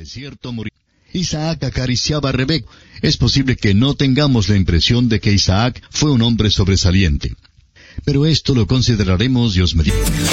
desierto morir. Isaac acariciaba a Rebeca. Es posible que no tengamos la impresión de que Isaac fue un hombre sobresaliente. Pero esto lo consideraremos Dios mediante.